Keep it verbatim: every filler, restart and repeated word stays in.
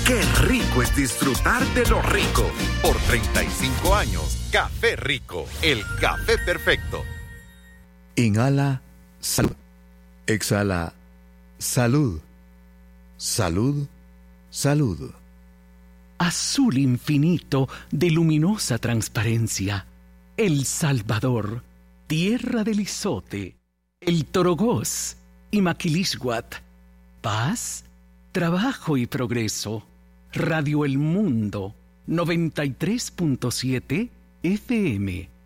Qué rico es disfrutar de lo rico. Por treinta y cinco años, Café Rico, el café perfecto. Inhala, salud. Exhala, salud. Salud, salud. Azul infinito de luminosa transparencia. El Salvador, tierra del Izote, el Torogós y Maquilisguat. Paz, trabajo y progreso. Radio El Mundo, noventa y tres punto siete F M.